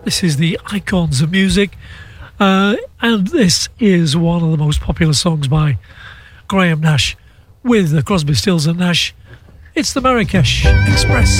This is the Icons of Music, and this is one of the most popular songs by Graham Nash with the Crosby, Stills and Nash. It's the Marrakesh Express.